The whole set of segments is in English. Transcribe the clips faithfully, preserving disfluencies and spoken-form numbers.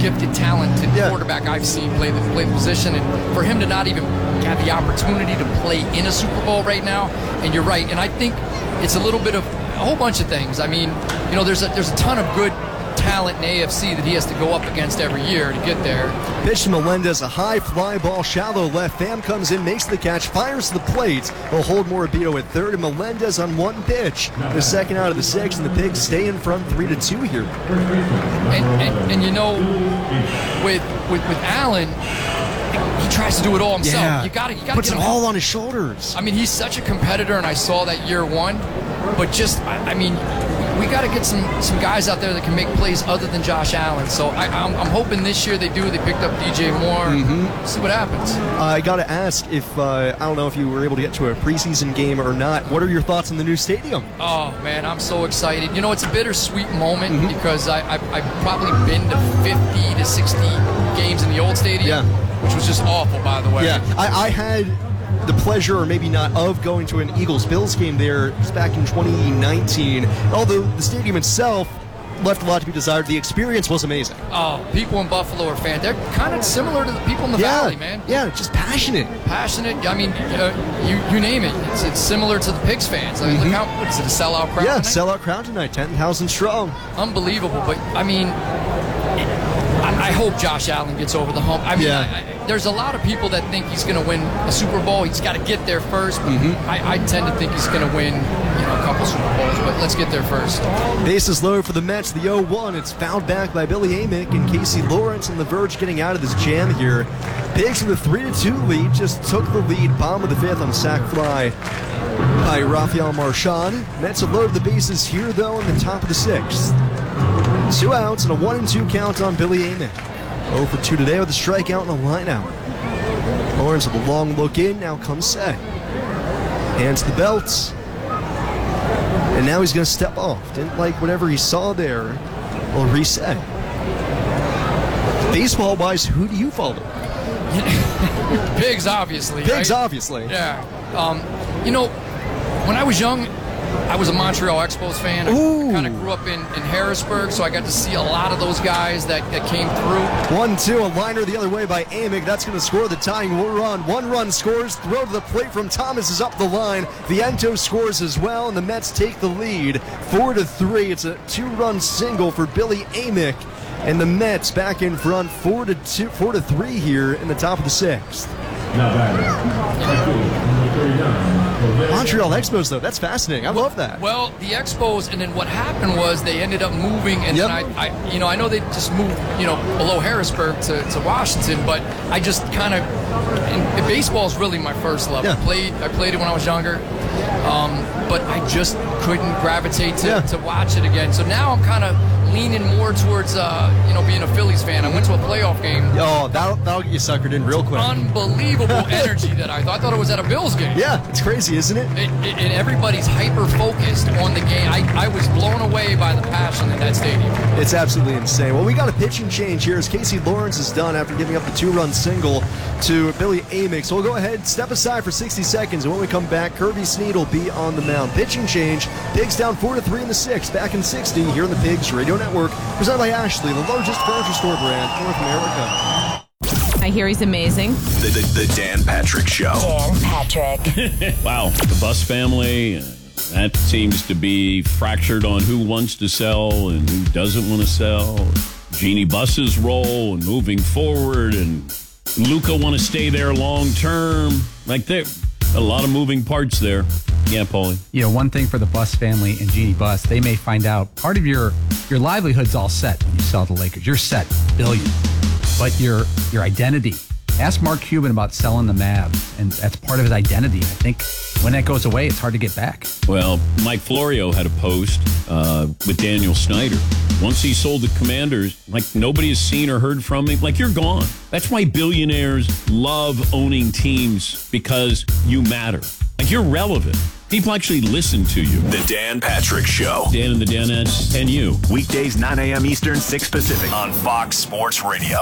gifted, talented Yeah. quarterback I've seen play the play the position, and for him to not even have the opportunity to play in a Super Bowl right now, and you're right, and I think it's a little bit of a whole bunch of things. I mean, you know, there's a, there's a ton of good talent in A F C that he has to go up against every year to get there. Pitch to Melendez, a high fly ball, shallow left. Pham comes in, makes the catch, fires to the plate. They'll hold Morabito at third, and Melendez on one pitch. The second out of the six, and the Pigs stay in front three to two here. And, and, and you know, with with with Allen, he tries to do it all himself. Yeah. You got to, you got to Puts get it him all help. on his shoulders. I mean, he's such a competitor, and I saw that year one. But just, I, I mean, we got to get some, some guys out there that can make plays other than Josh Allen. So I, I'm, I'm hoping this year they do. They picked up D J Moore. Mm-hmm. See what happens. I got to ask if, uh, I don't know if you were able to get to a preseason game or not. What are your thoughts on the new stadium? Oh, man, I'm so excited. You know, it's a bittersweet moment Mm-hmm. because I, I, I've probably been to fifty to sixty games in the old stadium, Yeah. which was just awful, by the way. Yeah, I, I had the pleasure, or maybe not, of going to an Eagles-Bills game there just back in twenty nineteen. Although the stadium itself left a lot to be desired, the experience was amazing. Oh, people in Buffalo are fans. They're kind of similar to the people in the yeah, Valley, man. Yeah, just passionate. Passionate. I mean, uh, you you name it. It's, it's similar to the Pigs fans. I mean, Mm-hmm. look how, what is it, a sellout crowd Yeah, tonight? sellout crowd tonight, ten thousand strong. Unbelievable. But, I mean, I, I hope Josh Allen gets over the hump. I mean, Yeah. I, I, there's a lot of people that think he's going to win a Super Bowl. He's got to get there first. But Mm-hmm. I, I tend to think he's going to win, you know, a couple Super Bowls. But let's get there first. Bases low for the Mets, the oh one. It's fouled back by Billy Amick, and Casey Lawrence on the verge getting out of this jam here. Pigs with a three to two lead, just took the lead, bottom of the fifth on a sac fly by Rafael Marchand. Mets have loaded the bases here, though, in the top of the sixth. Two outs and a one and two count on Billy Amick. oh for two today with a strikeout and a line out. Lawrence with a long look in, now comes set. Hands the belts. And now he's going to step off. Didn't like whatever he saw there. Will reset. Baseball-wise, who do you follow? Pigs, obviously. Pigs, right? obviously. Yeah. Um, you know, when I was young, I was a Montreal Expos fan. Ooh. I kind of grew up in, in Harrisburg, so I got to see a lot of those guys that, that came through. One two, a liner the other way by Amick. That's going to score the tying run. One run scores. Throw to the plate from Thomas is up the line. Viento scores as well, and the Mets take the lead. Four to three. It's a two-run single for Billy Amick, and the Mets back in front, four to two, four to three here in the top of the sixth. Montreal Expos, though, that's fascinating. I love that. Well, the Expos, and then what happened was they ended up moving, and Yep. then I, I, you know, I know they just moved, you know, below Harrisburg to, to Washington, but I just kind of, and baseball is really my first love. Yeah. I played, I played it when I was younger, um, but I just couldn't gravitate to, Yeah. to watch it again. So now I'm kind of leaning more towards, uh, you know, being a Phillies fan. I went to a playoff game. Oh, that'll, that'll get you suckered in real quick. Unbelievable energy that I thought. I thought it was at a Bills game. Yeah, it's crazy, isn't it? It, it, and everybody's hyper-focused on the game. I, I was blown away by the passion in that stadium. It's absolutely insane. Well, we got a pitching change here as Casey Lawrence is done after giving up the two-run single to Billy Amick. So we'll go ahead, step aside for sixty seconds, and when we come back, Kirby Snead will be on the mound. Pitching change. Pigs down four to three in the sixth. Back in sixty here on the Pigs Radio Network. Presented by Ashley, the largest furniture store brand in North America. I hear he's amazing. The, the, the Dan Patrick Show. Dan Patrick. Wow. The Bus family, uh, that seems to be fractured on who wants to sell and who doesn't want to sell. Jeannie Buss's role and moving forward, and Luca want to stay there long term. Like, there a lot of moving parts there. Yeah, Paulie. You know, one thing for the Bus family and Jeannie Buss, they may find out part of your your livelihood's all set when you sell the Lakers. You're set, billion. But your your identity. Ask Mark Cuban about selling the Mavs, and that's part of his identity. I think when that goes away, it's hard to get back. Well, Mike Florio had a post uh, with Daniel Snyder. Once he sold the Commanders, like, nobody has seen or heard from him. Like, you're gone. That's why billionaires love owning teams, because you matter. Like, you're relevant. People actually listen to you. The Dan Patrick Show. Dan and the Danettes and you. Weekdays, nine a.m. Eastern, six Pacific on Fox Sports Radio.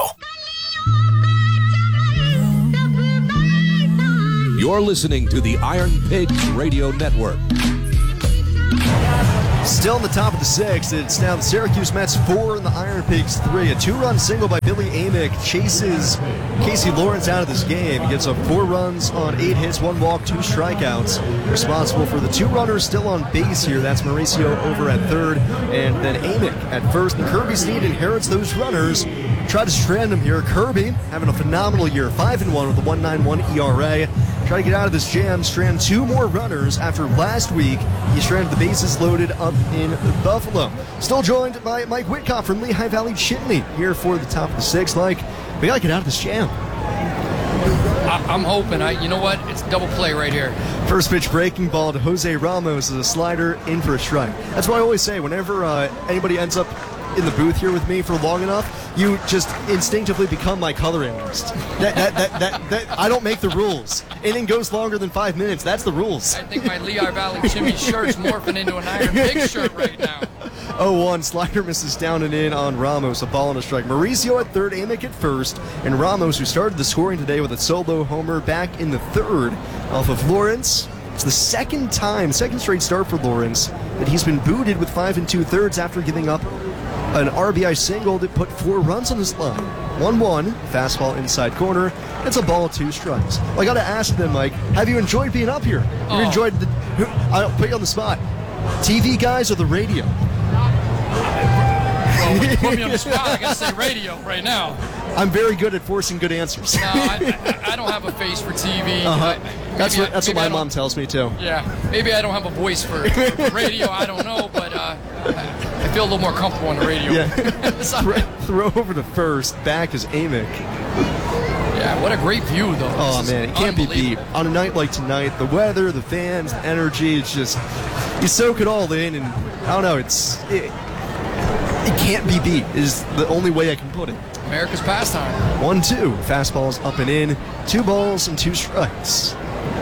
You're listening to the Iron Pigs Radio Network. Still in the top of the sixth, it's now the Syracuse Mets four and the Iron Pigs three. A two-run single by Billy Amick chases Casey Lawrence out of this game. He gets up four runs on eight hits, one walk, two strikeouts. Responsible for the two runners still on base here. That's Mauricio over at third, and then Amick at first. And Kirby Snead inherits those runners. Try to strand him here. Kirby having a phenomenal year, five and one with a one point nine one E R A. Try to get out of this jam, strand two more runners after last week he stranded the bases loaded up in Buffalo. Still joined by Mike Whitcock from Lehigh Valley Chitney here for the top of the sixth. Mike, we gotta get out of this jam. I, I'm hoping. I, you know what? It's double play right here. First pitch breaking ball to Jose Ramos is a slider in for a strike. That's what I always say. Whenever uh, anybody ends up in the booth here with me for long enough, you just instinctively become my color analyst. That, that, that, that, that, I don't make the rules. Inning goes longer than five minutes. That's the rules. I think my Lehigh Valley Jimmy shirt's morphing into an Iron Pig shirt right now. oh one, slider misses down and in on Ramos, a ball and a strike. Mauricio at third, Amick at first, and Ramos, who started the scoring today with a solo homer, back in the third off of Lawrence. It's the second time, second straight start for Lawrence, that he's been booted with five and two thirds after giving up an R B I single that put four runs on this line. one one, fastball inside corner. It's a ball, two strikes. Well, I got to ask them, Mike, have you enjoyed being up here? You Oh. enjoyed the. I'll put you on the spot. T V guys or the radio? Well, when you put me on the spot, I gotta say radio right now. I'm very good at forcing good answers. No, I, I, I don't have a face for T V. Uh-huh. I- That's maybe what, I- that's what maybe my I don't- mom tells me, too. Yeah, maybe I don't have a voice for, for radio. I don't know, but uh, I feel a little more comfortable on the radio. Yeah. Sorry. Throw over to first. Back is Amick. Yeah, what a great view, though. Oh, This is man, it can't be beat. unbelievable. On a night like tonight, the weather, the fans, the energy, it's just, you soak it all in, and I don't know, it's, it, it can't be beat, is the only way I can put it. America's pastime. one two, fastballs up and in, two balls and two strikes.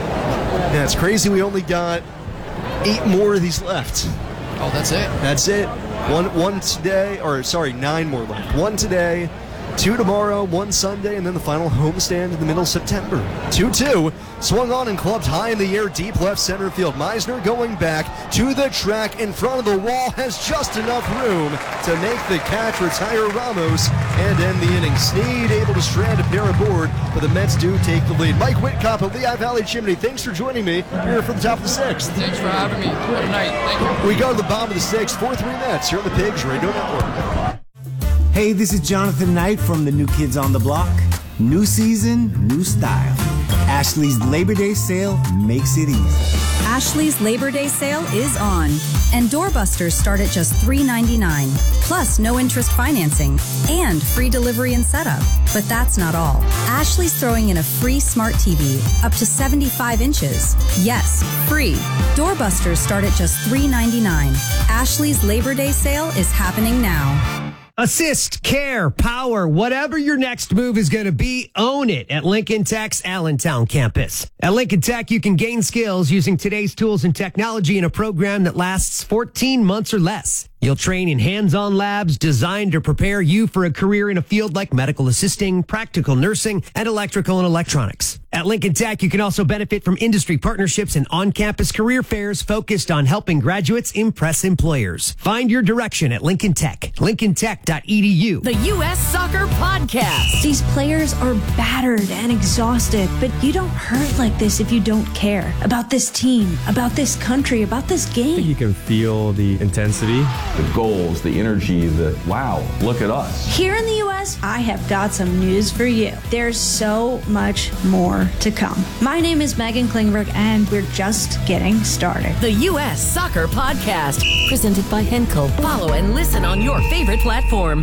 Yeah, it's crazy we only got eight more of these left. Oh, that's it? That's it. One, one today, or sorry, nine more left. One today, two tomorrow, one Sunday, and then the final homestand in the middle of September. two two, swung on and clubbed high in the air, deep left center field. Meisner going back to the track in front of the wall, has just enough room to make the catch, retire Ramos, and end the inning. Snead able to strand a pair aboard, but the Mets do take the lead. Mike Whitcock of Lehigh Valley Chimney, thanks for joining me here for the top of the sixth. Thanks for having me. What a night. Thank you. We go to the bottom of the sixth, four three Mets here on the Pigs Radio Network. Hey, this is Jonathan Knight from the New Kids on the Block. New season, new style. Ashley's Labor Day sale makes it easy. Ashley's Labor Day sale is on, and doorbusters start at just three ninety-nine, plus no interest financing and free delivery and setup. But that's not all. Ashley's throwing in a free smart T V up to seventy-five inches. Yes, free. Doorbusters start at just three ninety-nine. Ashley's Labor Day sale is happening now. Assist, care, power, whatever your next move is going to be, own it at Lincoln Tech's Allentown campus. At Lincoln Tech, you can gain skills using today's tools and technology in a program that lasts fourteen months or less. You'll train in hands-on labs designed to prepare you for a career in a field like medical assisting, practical nursing, and electrical and electronics. At Lincoln Tech, you can also benefit from industry partnerships and on-campus career fairs focused on helping graduates impress employers. Find your direction at Lincoln Tech. lincoln tech dot e d u. The U S Soccer Podcast. These players are battered and exhausted, but you don't hurt like this if you don't care about this team, about this country, about this game. You can feel the intensity, the goals, the energy, the wow, look at us. Here in the U S, I have got some news for you. There's so much more to come. My name is Megan Klingberg, and we're just getting started. The U S Soccer Podcast, presented by Henkel. Follow and listen on your favorite platform.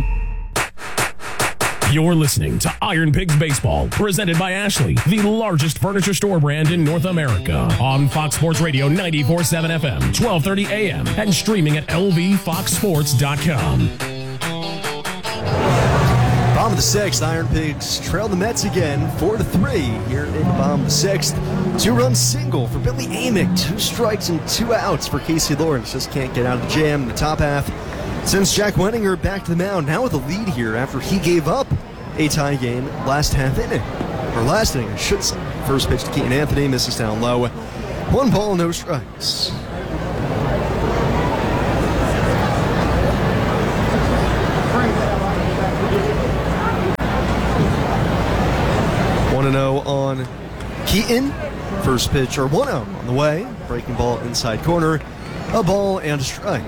You're listening to Iron Pigs Baseball, presented by Ashley, the largest furniture store brand in North America. On Fox Sports Radio ninety-four point seven F M, twelve thirty A M, and streaming at L V fox sports dot com. Bottom of the sixth, Iron Pigs trail the Mets again, four to three here in the bottom of the sixth. Two-run single for Billy Amick, two strikes and two outs for Casey Lawrence. Just can't get out of the jam in the top half. Since Jack Wenninger back to the mound, now with a lead here after he gave up a tie game last half inning. Or last inning, I should say. First pitch to Keaton Anthony, misses down low. One ball, no strikes. on Keaton. First pitch, or one out on the way. Breaking ball inside corner. A ball and a strike.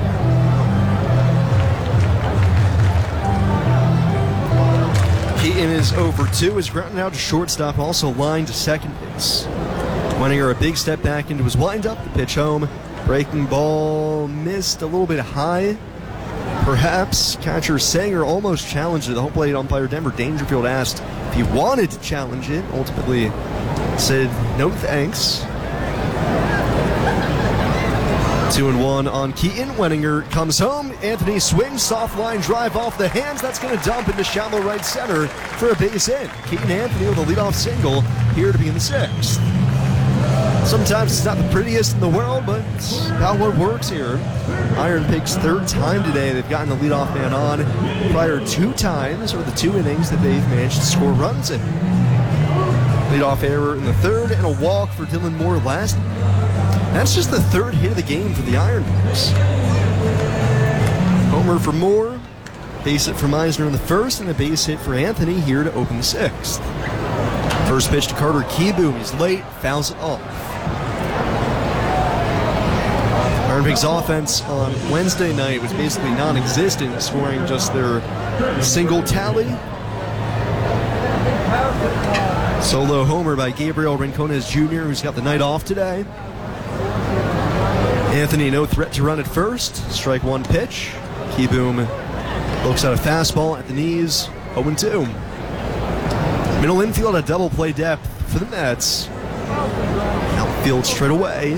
Keaton is over two, is grounded out to shortstop, also lined to second base. Wenninger a big step back into his windup, the pitch home. Breaking ball missed a little bit high. Perhaps catcher Sanger almost challenged it. The home plate umpire Denver Dangerfield asked if he wanted to challenge it. Ultimately said no thanks. Two and one on Keaton. Wenninger comes home. Anthony swings, soft line drive off the hands. That's going to dump into shallow right center for a base hit. Keaton Anthony with a leadoff single here to be in the sixth. Sometimes it's not the prettiest in the world, but it's about what works here. Iron Pigs third time today they've gotten the leadoff man on. Prior two times or the two innings that they've managed to score runs in. Leadoff error in the third and a walk for Dylan Moore last. That's just the third hit of the game for the Iron Pigs. Homer for Moore, base hit for Meisner in the first, and a base hit for Anthony here to open the sixth. First pitch to Carter Kieboom. He's late, fouls it off. Iron Pigs offense on Wednesday night was basically non-existent, scoring just their single tally. Solo homer by Gabriel Rincones Junior, who's got the night off today. Anthony, no threat to run at first. Strike one pitch. Kieboom looks at a fastball at the knees. oh and two. Middle infield at double play depth for the Mets. Outfield straight away.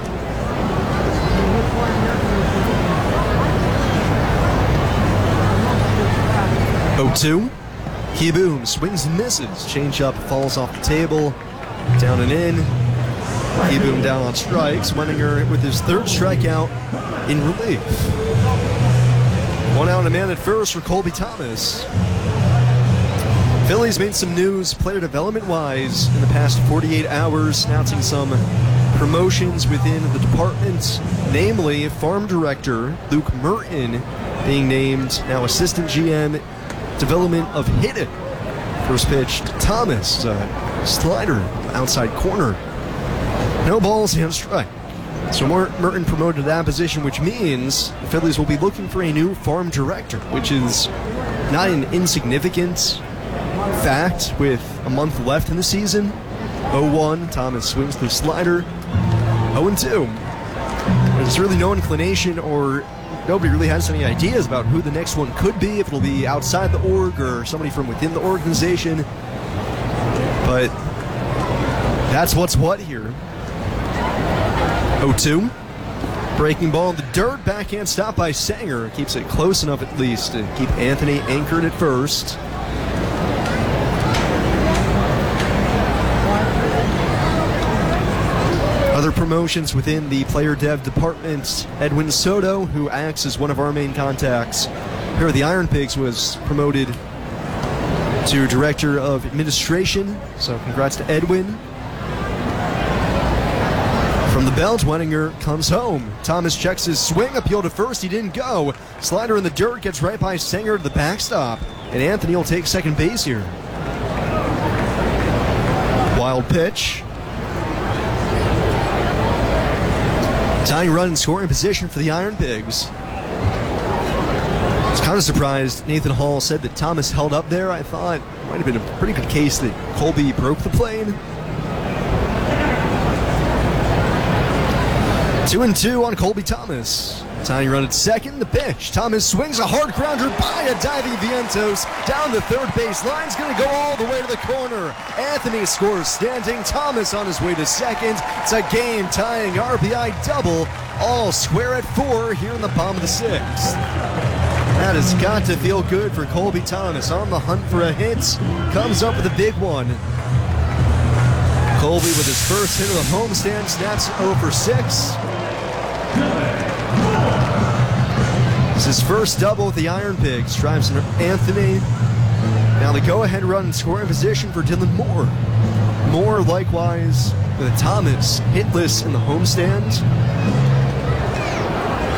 oh two. Kieboom swings and misses. Changeup falls off the table. Down and in. Kieboom down on strikes. Wenninger with his third strikeout in relief. One out and a man at first for Colby Thomas. Phillies made some news player development-wise in the past forty-eight hours, announcing some promotions within the department, namely farm director Luke Merton being named now assistant G M development of Hidden. First pitch to Thomas, uh, slider outside corner. No balls and strike. So Merton promoted to that position, which means the Phillies will be looking for a new farm director, which is not an insignificant fact with a month left in the season. oh one, Thomas swings the slider. oh and two. There's really no inclination, or nobody really has any ideas about who the next one could be, if it'll be outside the org or somebody from within the organization. But that's what's what here. oh two. Breaking ball in the dirt, backhand stop by Sanger. Keeps it close enough at least to keep Anthony anchored at first. Other promotions within the player dev department. Edwin Soto, who acts as one of our main contacts here at the Iron Pigs, was promoted to Director of Administration. So congrats to Edwin. From the belt, Wenninger comes home. Thomas checks his swing, appeal to first, he didn't go. Slider in the dirt, gets right by Sanger to the backstop. And Anthony will take second base here. Wild pitch. Tying run in scoring position for the Iron Pigs. I was kind of surprised Nathan Hall said that Thomas held up there. I thought it might have been a pretty good case that Colby broke the plane. Two and two on Colby Thomas. Tying run at second, the pitch. Thomas swings a hard grounder by a diving Vientos. Down the third base line's going to go all the way to the corner. Anthony scores standing. Thomas on his way to second. It's a game-tying R B I double. All square at four here in the bottom of the sixth. That has got to feel good for Colby Thomas. On the hunt for a hit. Comes up with a big one. Colby with his first hit of the homestand. Snaps oh for six. It's his first double with the Iron Pigs. Drives into Anthony. Now the go-ahead run in scoring position for Dylan Moore. Moore likewise with a Thomas hitless in the homestand.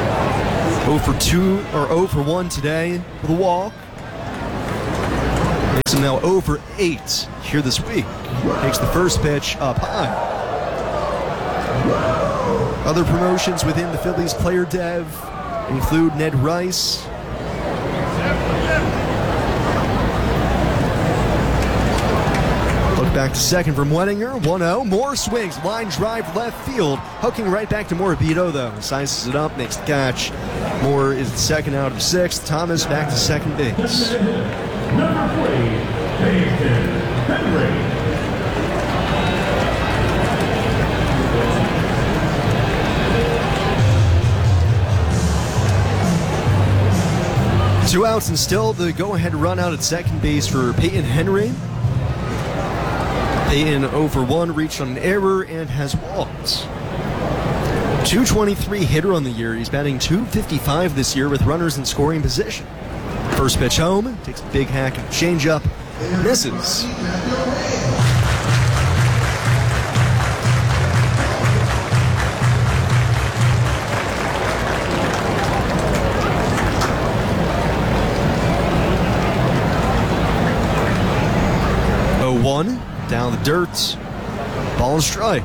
oh for two or oh for one today with a walk. Makes him now oh for eight here this week. Takes the first pitch up high. Other promotions within the Phillies player dev include Ned Rice. Look back to second from Wettinger, one oh. Moore swings, line drive left field. Hooking right back to Morabito, though. Sizes it up, makes the catch. Moore is the second out of sixth. Thomas back to second base. Two outs and still the go-ahead run out at second base for Peyton Henry. Peyton oh for one, reached on an error and has walked. two twenty-three hitter on the year. He's batting two fifty-five this year with runners in scoring position. First pitch home, takes a big hack and changeup, misses. oh one. Down the dirt, ball and strike.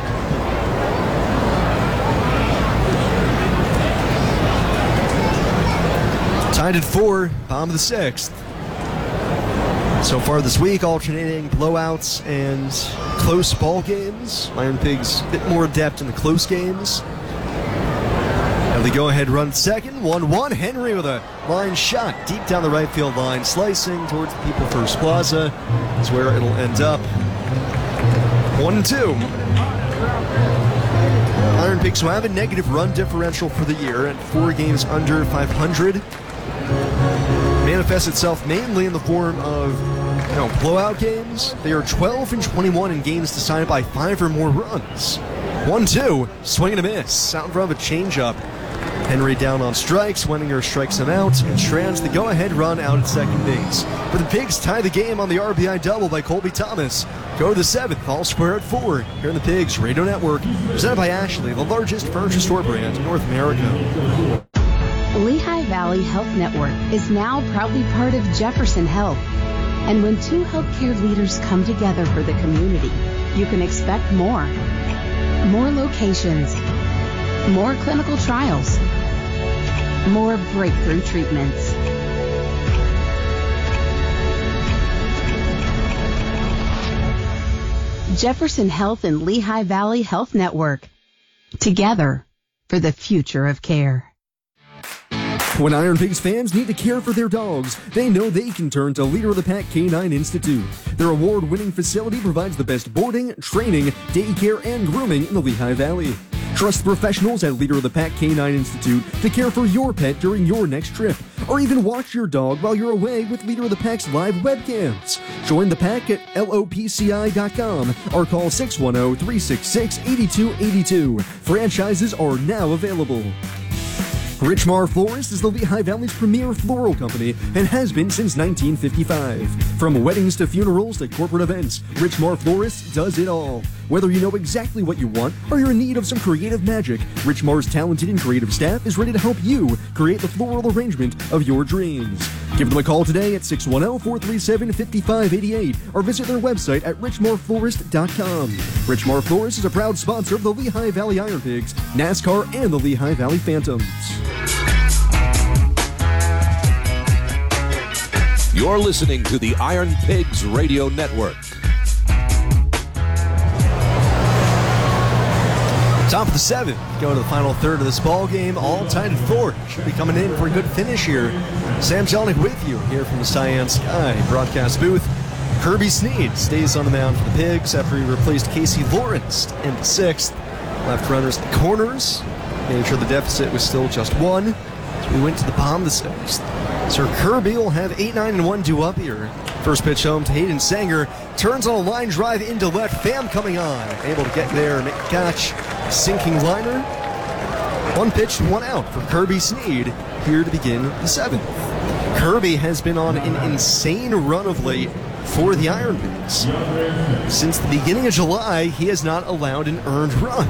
Tied at four, bottom of the sixth. So far this week, alternating blowouts and close ball games. Iron Pigs a bit more adept in the close games. Now the go-ahead run second, one one. Henry with a line shot deep down the right field line, slicing towards the People First Plaza. Is where it'll end up. One and two. Iron Pigs, who have a negative run differential for the year at four games under five hundred, manifests itself mainly in the form of, you know, blowout games. They are twelve and twenty-one in games decided by five or more runs. one two, swing and a miss. Out in front of a changeup. Henry down on strikes. Wenninger strikes him out and strands the go-ahead run out at second base. But the Pigs tie the game on the R B I double by Colby Thomas. Go to the seventh, all square at four. Here in the Pigs Radio Network, presented by Ashley, the largest furniture store brand in North America. Lehigh Valley Health Network is now proudly part of Jefferson Health. And when two healthcare leaders come together for the community, you can expect more. More locations, more clinical trials, more breakthrough treatments. Jefferson Health and Lehigh Valley Health Network. Together for the future of care. When Iron Pigs fans need to care for their dogs, they know they can turn to Leader of the Pack Canine Institute. Their award-winning facility provides the best boarding, training, daycare, and grooming in the Lehigh Valley. Trust professionals at Leader of the Pack Canine Institute to care for your pet during your next trip, or even watch your dog while you're away with Leader of the Pack's live webcams. Join the pack at L O P C I dot com or call six one zero, three six six, eight two eight two. Franchises are now available. Richmar Florist is the Lehigh Valley's premier floral company and has been since nineteen fifty-five. From weddings to funerals to corporate events, Richmar Florist does it all. Whether you know exactly what you want or you're in need of some creative magic, Richmar's talented and creative staff is ready to help you create the floral arrangement of your dreams. Give them a call today at six one zero, four three seven, five five eight eight or visit their website at richmar florist dot com. Richmar Florist is a proud sponsor of the Lehigh Valley Iron Pigs, NASCAR, and the Lehigh Valley Phantoms. You're listening to the Iron Pigs Radio Network. Top of the seventh, go to the final third of this ball game, all tied at four. Should be coming in for a good finish here. Sam Jelinek with you here from the Cyan Sky broadcast booth. Kirby Snead stays on the mound for the Pigs after he replaced Casey Lawrence in the sixth. Left runners at the corners, made sure the deficit was still just one. So we went to the bottom of the sixth. Sir Kirby will have eight nine and one due up here. First pitch home to Hayden Sanger. Turns on a line drive into left. Pham coming on. Able to get there and make a catch. Sinking liner. One pitch, one out for Kirby Snead here to begin the seventh. Kirby has been on an insane run of late for the Iron Pigs. Since the beginning of July, he has not allowed an earned run.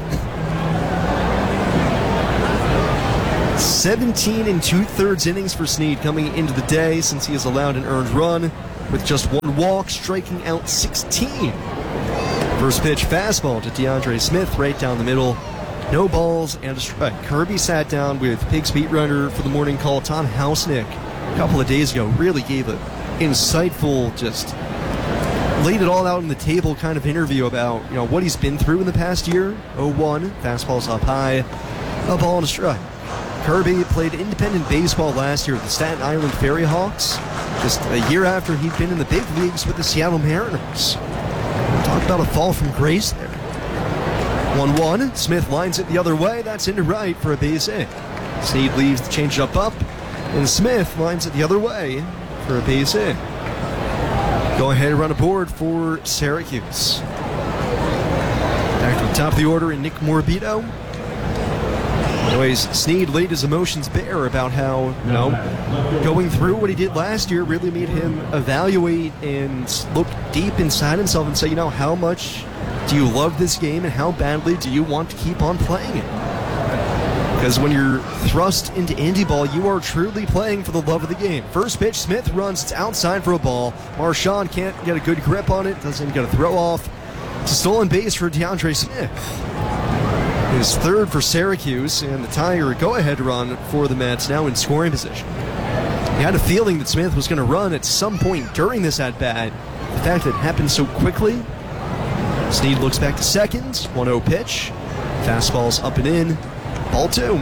seventeen and two-thirds innings for Snead coming into the day since he has allowed an earned run. with just one walk, striking out sixteen. First pitch fastball to DeAndre Smith right down the middle. No balls and a strike. Kirby sat down with Pigs beat runner for the morning call, Tom Hausnick, a couple of days ago. Really gave an insightful, just laid it all out on the table kind of interview about, you know, what he's been through in the past year. oh one, fastball's up high, a ball and a strike. Kirby played independent baseball last year with the Staten Island Ferry Hawks, just a year after he'd been in the big leagues with the Seattle Mariners. Talk about a fall from grace there. one one, Smith lines it the other way, that's into right for a base hit. Snead leaves the changeup up, and Smith lines it the other way for a base hit. Go ahead and run aboard for Syracuse. Back to the top of the order in Nick Morbido. Anyways, Snead laid his emotions bare about how, you know, going through what he did last year really made him evaluate and look deep inside himself and say, you know, how much do you love this game and how badly do you want to keep on playing it? Because when you're thrust into indie ball, you are truly playing for the love of the game. First pitch, Smith runs, it's outside for a ball. Marchand can't get a good grip on it, doesn't even get a throw off. It's a stolen base for DeAndre Smith. His third for Syracuse, and the Tiger go-ahead run for the Mets, now in scoring position. He had a feeling that Smith was going to run at some point during this at-bat. The fact that it happened so quickly. Snead looks back to second, one oh pitch. Fastball's up and in, ball two.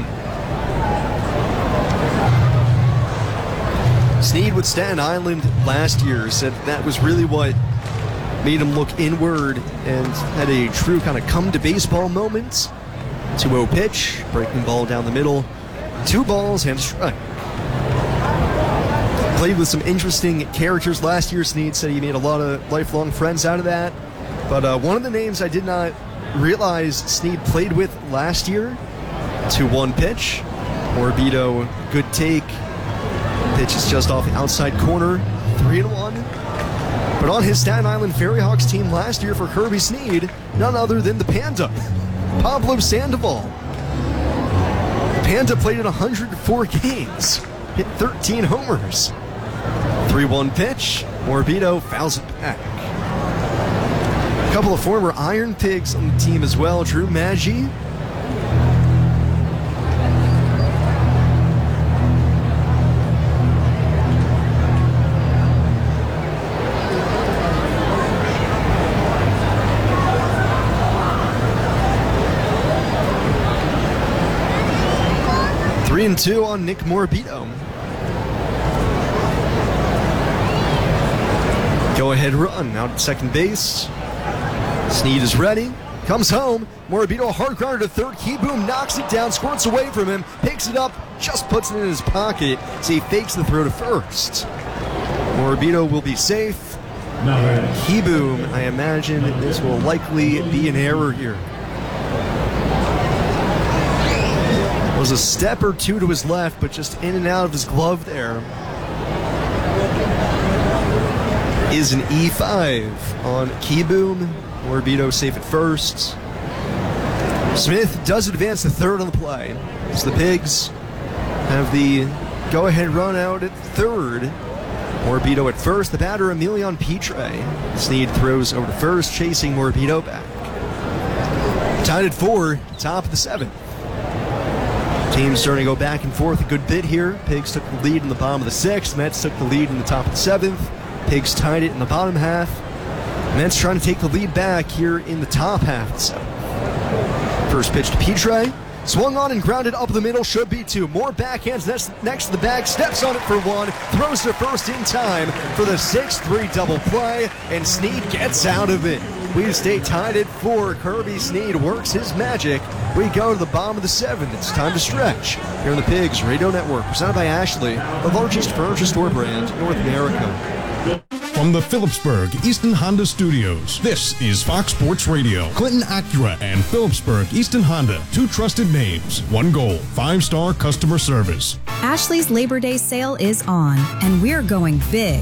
Snead with Staten Island last year said that was really what made him look inward and had a true kind of come-to-baseball moment. two oh pitch, breaking ball down the middle, two balls and a strike. Played with some interesting characters last year. Snead said he made a lot of lifelong friends out of that. But uh, one of the names I did not realize Snead played with last year, two one pitch. Morbido, good take. Pitch is just off the outside corner, three and one. But on his Staten Island Ferry Hawks team last year for Kirby Snead, none other than the Panda, Pablo Sandoval. Panda played in one hundred four games, hit thirteen homers. three one pitch, Morbido fouls it back. A couple of former Iron Pigs on the team as well. Drew Maggi. Three and two on Nick Morbido. Go ahead run out at second base. Snead is ready, comes home. Morbido hard grounder to third. Keyboom knocks it down, squirts away from him, picks it up, just puts it in his pocket. So he fakes the throw to first. Morbido will be safe. Keyboom, I imagine this will likely be an error here. Was a step or two to his left, but just in and out of his glove there. Is an E five on Keyboom. Morbido safe at first. Smith does advance to third on the play. As the Pigs have the go-ahead run out at third. Morbido at first. The batter, Emilion Pitre. Snead throws over to first, chasing Morbido back. Tied at four, top of the seventh. Teams starting to go back and forth a good bit here. Pigs took the lead in the bottom of the sixth. Mets took the lead in the top of the seventh. Pigs tied it in the bottom half. Mets trying to take the lead back here in the top half of the seventh. First pitch to Pitre. Swung on and grounded up the middle. Should be two. More backhands next, next to the bag. Steps on it for one. Throws to first in time for the six three double play. And Snead gets out of it. We stay tied at four. Kirby Snead works his magic. We go to the bottom of the seventh. It's time to stretch. Here on the Pigs Radio Network, presented by Ashley, the largest furniture store brand in North America. From the Phillipsburg Easton Honda Studios, this is Fox Sports Radio. Clinton Acura and Phillipsburg Easton Honda, two trusted names, one goal, five-star customer service. Ashley's Labor Day sale is on, and we're going big.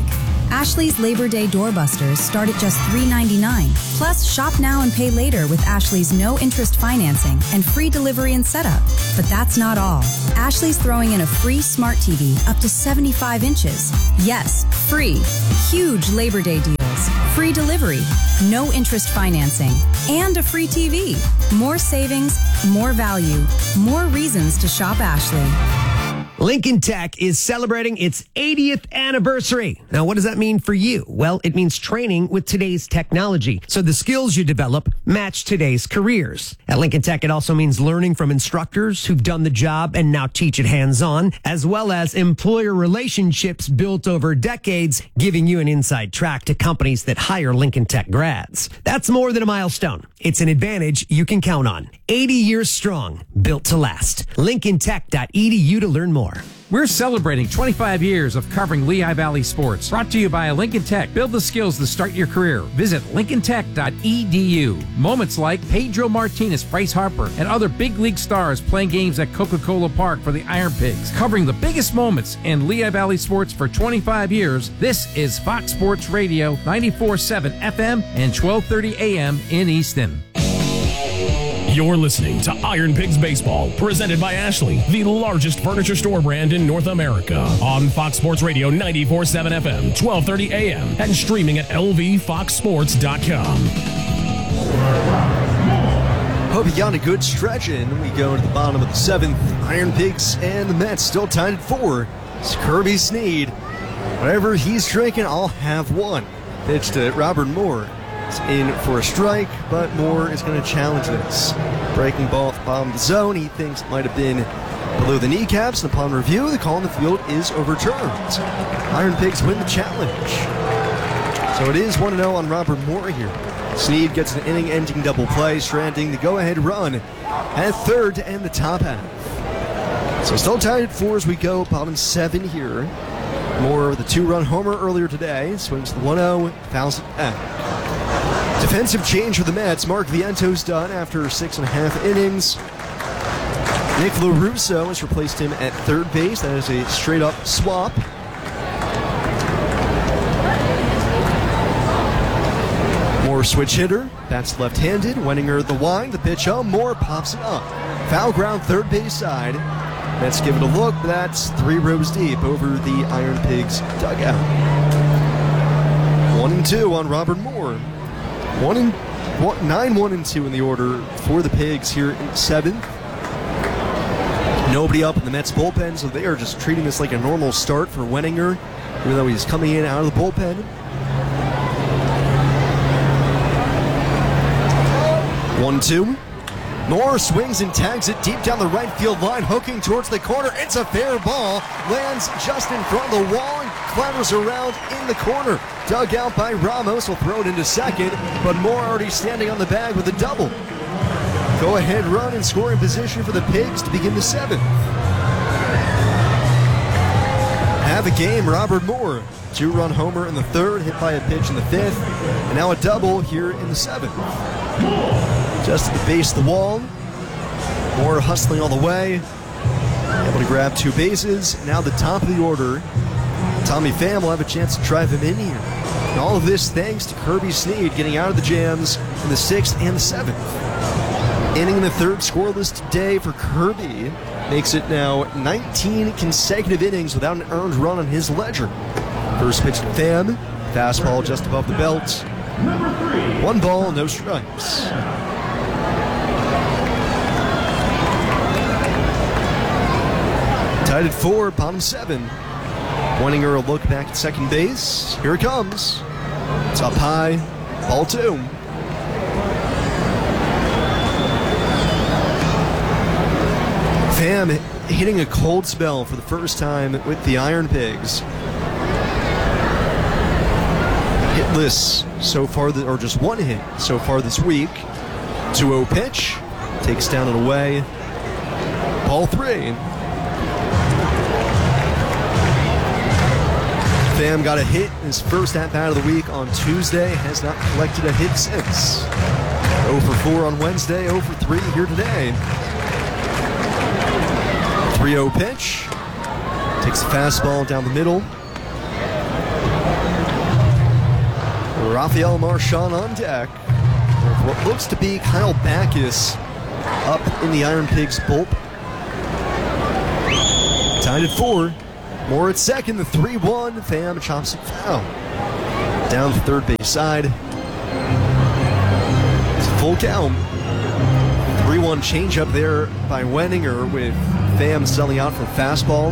Ashley's Labor Day doorbusters start at just three ninety-nine. Plus, shop now and pay later with Ashley's no interest financing and free delivery and setup. But that's not all. Ashley's throwing in a free smart T V up to seventy-five inches. Yes, free. Huge Labor Day deals. Free delivery, no interest financing, and a free T V. More savings, more value, more reasons to shop Ashley. Lincoln Tech is celebrating its eightieth anniversary. Now, what does that mean for you? Well, it means training with today's technology, so the skills you develop match today's careers. At Lincoln Tech, it also means learning from instructors who've done the job and now teach it hands-on, as well as employer relationships built over decades, giving you an inside track to companies that hire Lincoln Tech grads. That's more than a milestone. It's an advantage you can count on. eighty years strong, built to last. lincoln tech dot e d u to learn more. We're celebrating twenty-five years of covering Lehigh Valley sports. Brought to you by Lincoln Tech. Build the skills to start your career. Visit lincoln tech dot e d u. Moments like Pedro Martinez, Bryce Harper, and other big league stars playing games at Coca-Cola Park for the Iron Pigs. Covering the biggest moments in Lehigh Valley sports for twenty-five years, this is Fox Sports Radio, ninety-four point seven F M and twelve thirty A M in Easton. You're listening to Iron Pigs Baseball, presented by Ashley, the largest furniture store brand in North America. On Fox Sports Radio ninety-four point seven F M, twelve thirty A M, and streaming at L V fox sports dot com. Hope you got a good stretch in. We go to the bottom of the seventh. Iron Pigs and the Mets still tied at four. It's Kirby Snead. Whatever he's drinking, I'll have one. Pitch to Robert Moore. It's in for a strike, but Moore is going to challenge this. Breaking ball at the bottom of the zone. He thinks it might have been below the kneecaps, and upon review, the call in the field is overturned. Iron Pigs win the challenge. So it is one to oh on Robert Moore here. Snead gets an inning-ending double play, stranding the go-ahead run at third to end the top half. So still tied at four as we go, bottom seven here. Moore with a two-run homer earlier today, swings the one oh, fouls it back. Defensive change for the Mets. Mark Viento's done after six and a half innings. Nick LaRusso has replaced him at third base. That is a straight-up swap. Moore switch hitter. Bats left-handed. Wenninger the wind. The pitch home. Moore pops it up. Foul ground third base side. Mets give it a look, but that's three rows deep over the Iron Pigs dugout. One and two on Robert Moore. One and one, nine, one and two in the order for the Pigs here in seventh. Nobody up in the Mets bullpen, so they are just treating this like a normal start for Wenninger, even though he's coming in out of the bullpen. One two. Moore swings and tags it deep down the right field line, hooking towards the corner. It's a fair ball. Lands just in front of the wall and clatters around in the corner. Dug out by Ramos, will throw it into second, but Moore already standing on the bag with a double. Go ahead run and scoring position for the Pigs to begin the seventh. Have a game, Robert Moore. Two-run homer in the third, hit by a pitch in the fifth, and now a double here in the seventh. Just at the base of the wall. Moore hustling all the way. Able to grab two bases. Now the top of the order. Tommy Pham will have a chance to drive him in here. And all of this thanks to Kirby Snead getting out of the jams in the sixth and the seventh. Inning in the third, scoreless today for Kirby. Makes it now nineteen consecutive innings without an earned run on his ledger. First pitch to Pham. Fastball just above the belt. One ball, no strikes. Tied at four, bottom seven. Wenninger a look back at second base. Here it comes. It's up high, ball two. Pham hitting a cold spell for the first time with the Iron Pigs. Hitless so far, th- or just one hit so far this week. two oh pitch, takes down and away. Ball three. Pham got a hit in his first at-bat of the week on Tuesday. Has not collected a hit since. oh for four on Wednesday, oh for three here today. three oh pitch. Takes a fastball down the middle. Rafael Marchand on deck. With what looks to be Kyle Backus up in the Iron Pigs bulb. Tied at four. Moore at second, the three one. Pham chops it foul. Down the third base side. It's a full count. three one changeup there by Wenninger with Pham selling out for fastball.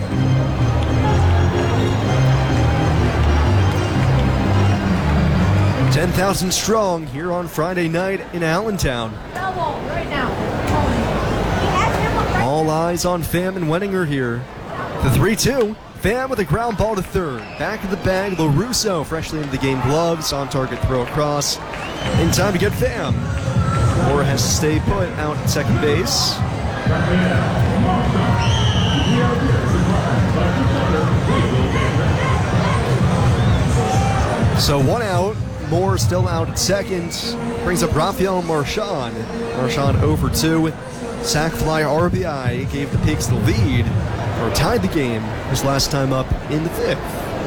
ten thousand strong here on Friday night in Allentown. Right now. All eyes on Pham and Wenninger here. The three two. Pham with a ground ball to third. Back of the bag, LaRusso freshly into the game gloves. On target throw across. In time to get Pham. Moore has to stay put out at second base. So one out. Moore still out at second. Brings up Rafael Marchand. Marchand oh for two. Sac fly R B I gave the Pigs the lead, or tied the game his last time up in the fifth.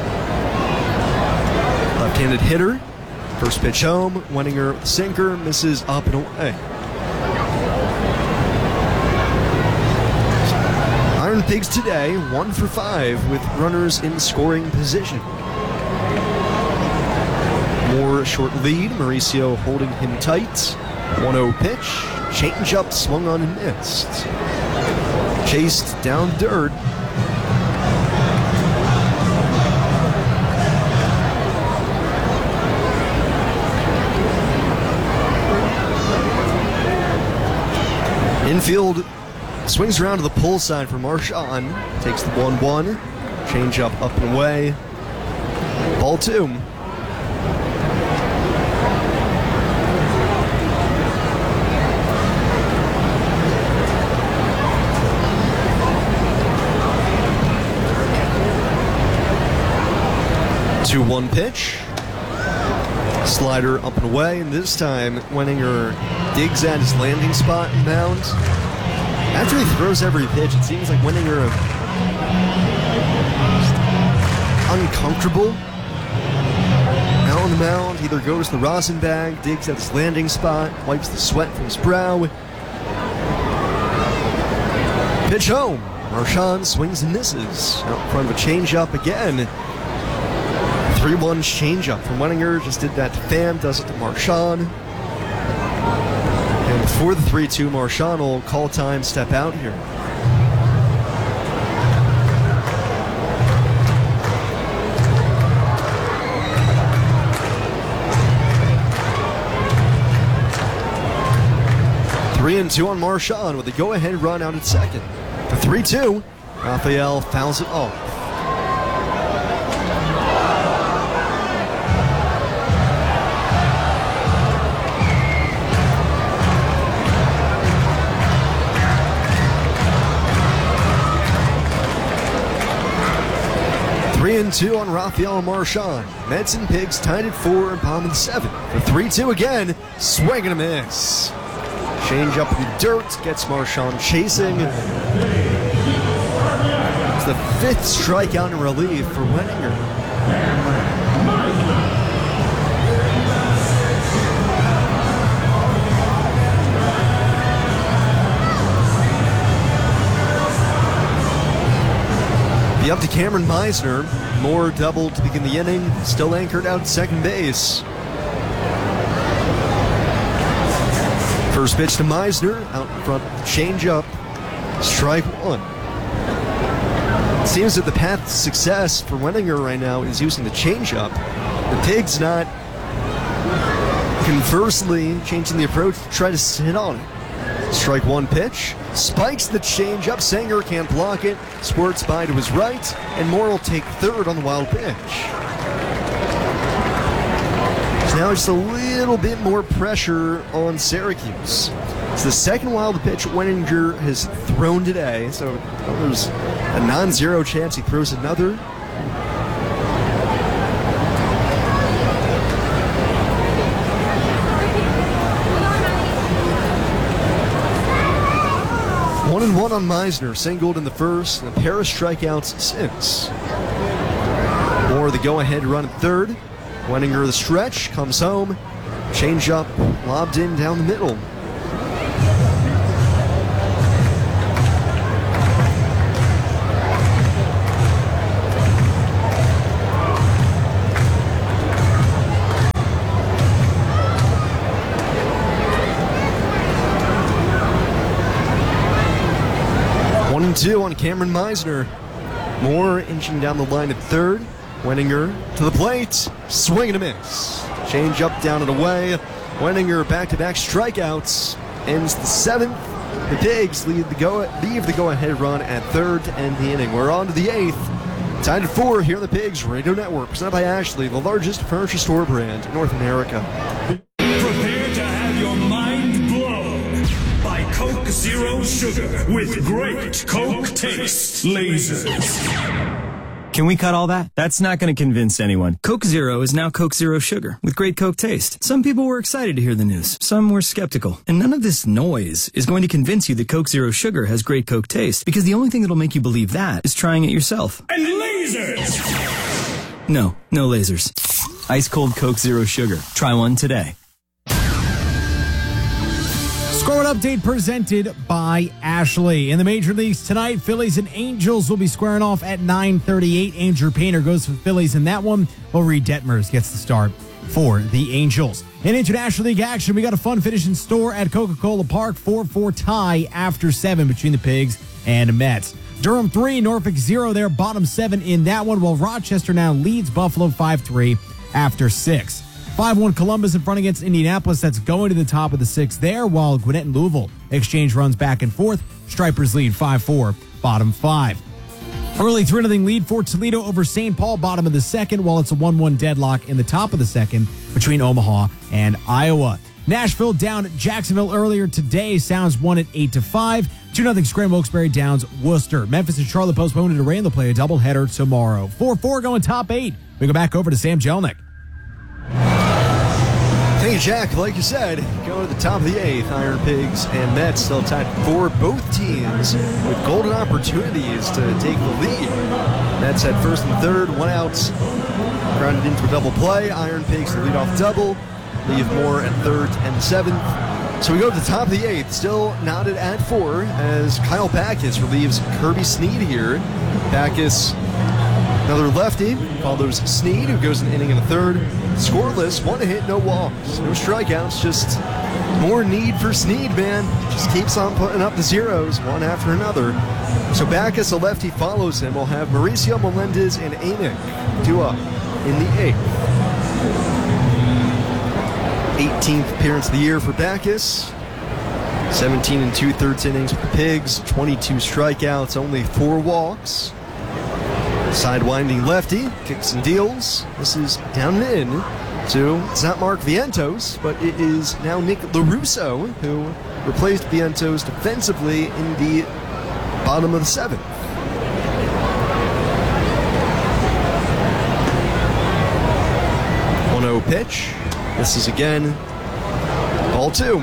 Left-handed hitter. First pitch home. Wenninger sinker misses up and away. Iron Pigs today one for five with runners in scoring position. Moore short lead. Mauricio holding him tight. one oh pitch. Change up, swung on and missed. Chased down dirt. Infield swings around to the pull side for Marchand. Takes the one one. Change up, up and away. Ball two. two one pitch. Slider up and away, and this time Wenninger digs at his landing spot and mound. After he throws every pitch, it seems like Wenninger uncomfortable. Out on the mound, either goes to the rosin bag, digs at his landing spot, wipes the sweat from his brow. Pitch home. Marchand swings and misses. Out in front of a changeup again. three one changeup from Wenninger. Just did that to Pham, does it to Marchand. And before the three two, Marchand will call time, step out here. Three and two on Marchand with a go-ahead run out at second. The three two, Rafael fouls it off. Three and two on Rafael Marchand. Mets and Pigs tied at four and bottom of the seven. The three two again, swing and a miss. Change up in the dirt, gets Marchand chasing. It's the fifth strikeout in relief for Wenninger. Be up to Cameron Meisner. Moore doubled to begin the inning. Still anchored out at second base. First pitch to Meisner. Out in front, change up. Strike one. It seems that the path to success for Wenninger right now is using the changeup. The Pigs not conversely changing the approach to try to hit on it. Strike one pitch. Spikes the changeup. Sanger can't block it. Squirts by to his right. And Moore will take third on the wild pitch. So now just a little bit more pressure on Syracuse. It's the second wild pitch Wenninger has thrown today. So there's a non-zero chance he throws another. One and one on Meisner, singled in the first, and a pair of strikeouts since. Moore the go-ahead run at third. Wenninger the stretch, comes home. Change up, lobbed in down the middle. One and two on Cameron Meisner. Moore inching down the line at third. Wenninger to the plate, swing and a miss. Change up, down and away. Wenninger back-to-back strikeouts. Ends the seventh. The Pigs lead the go leave the go-ahead run at third to end the inning. We're on to the eighth. Tied at four here on the Pigs Radio Network, presented by Ashley, the largest furniture store brand in North America. Prepare to have your mind blown by Coke Zero Sugar with great Coke taste lasers. Can we cut all that? That's not going to convince anyone. Coke Zero is now Coke Zero Sugar with great Coke taste. Some people were excited to hear the news. Some were skeptical. And none of this noise is going to convince you that Coke Zero Sugar has great Coke taste, because the only thing that'll make you believe that is trying it yourself. And lasers! No, no lasers. Ice cold Coke Zero Sugar. Try one today. Score update presented by Ashley. In the major leagues tonight, Phillies and Angels will be squaring off at nine thirty-eight. Andrew Painter goes for the Phillies in that one, while Reed Detmers gets the start for the Angels. In International League action, we got a fun finish in store at Coca-Cola Park. four four tie after seven between the Pigs and Mets. Durham three, Norfolk zero there, bottom seven in that one, while Rochester now leads Buffalo five three after six. five one Columbus in front against Indianapolis. That's going to the top of the sixth there, while Gwinnett and Louisville exchange runs back and forth. Stripers lead five four, bottom five. Early three nothing lead for Toledo over Saint Paul, bottom of the second, while it's a one one deadlock in the top of the second between Omaha and Iowa. Nashville down at Jacksonville earlier today. Sounds won at eight to five. two nothing Scranton Wilkes-Barre downs Worcester. Memphis and Charlotte postponed to rain. They'll play a doubleheader tomorrow. four four going top eight. We go back over to Sam Jelnick. Thank you, Jack. Like you said, go to the top of the eighth. Iron Pigs and Mets still tied for both teams with golden opportunities to take the lead. Mets had first and third, one out, grounded into a double play. Iron Pigs the leadoff double, leave Moore at third and seventh. So we go to the top of the eighth, still knotted at four, as Kyle Backus relieves Kirby Snead here. Backus, another lefty, follows Snead, who goes an inning in the third. Scoreless, one hit, no walks, no strikeouts, just more need for Snead, man. Just keeps on putting up the zeros, one after another. So Backus, a lefty, follows him. We'll have Mauricio Melendez and Amick due up in the eighth. eighteenth appearance of the year for Backus. seventeen and two-thirds innings with the Pigs, twenty-two strikeouts, only four walks. Sidewinding lefty, kicks and deals. This is down and in to, it's not Mark Vientos, but it is now Nick LaRusso, who replaced Vientos defensively in the bottom of the seventh. one oh pitch. This is again ball two.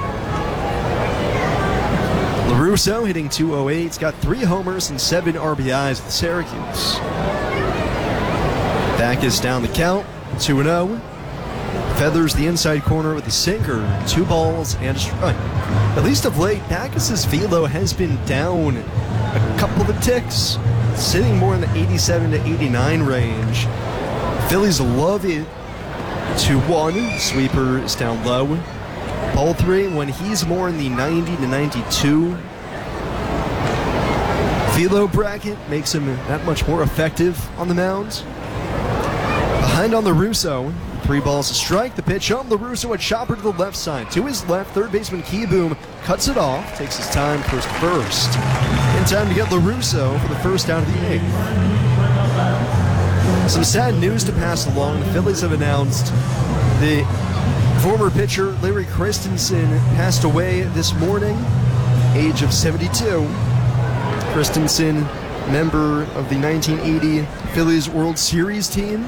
LaRusso hitting two oh eight. He's got three homers and seven R B Is with Syracuse. Backus down the count, two and oh. Feathers the inside corner with a sinker, two balls and a strike. At least of late, Backus' velo has been down a couple of ticks, sitting more in the eighty-seven to eighty-nine range. Phillies love it. two one, sweeper is down low. Ball three, when he's more in the ninety to ninety-two velo bracket, makes him that much more effective on the mound. Behind on LaRusso, three balls a strike. The pitch on LaRusso, a chopper to the left side. To his left, third baseman Keyboom cuts it off, takes his time, first first. In time to get LaRusso for the first out of the eighth. Some sad news to pass along. The Phillies have announced the former pitcher Larry Christensen passed away this morning, age of seventy-two. Christensen, member of the nineteen eighty Phillies World Series team.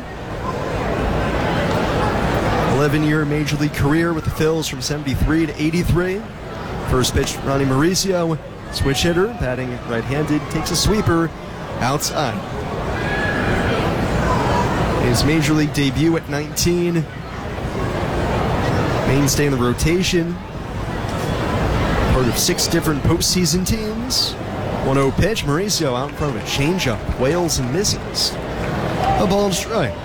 eleven-year Major League career with the Phils from seventy-three to eighty-three. First pitch, Ronnie Mauricio, switch hitter, batting right-handed, takes a sweeper outside. His major league debut at nineteen. Mainstay in the rotation. Part of six different postseason teams. one oh pitch. Mauricio out in front of a changeup. Wails and misses. A ball and strike.